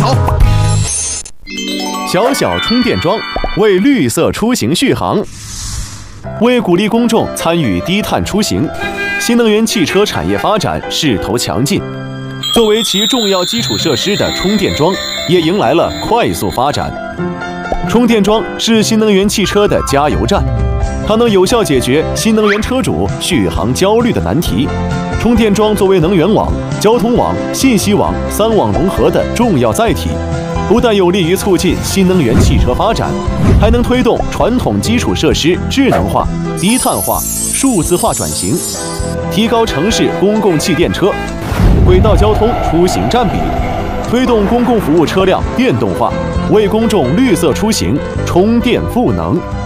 好。 小小充电桩为绿色出行续航。为鼓励公众参与低碳出行，新能源汽车产业发展势头强劲。作为其重要基础设施的充电桩，也迎来了快速发展。充电桩是新能源汽车的加油站，它能有效解决新能源车主续航焦虑的难题。充电桩作为能源网、交通网、信息网3网融合的重要载体，不但有利于促进新能源汽车发展，还能推动传统基础设施智能化、低碳化、数字化转型，提高城市公共汽电车、轨道交通出行占比，推动公共服务车辆电动化，为公众绿色出行充电赋能。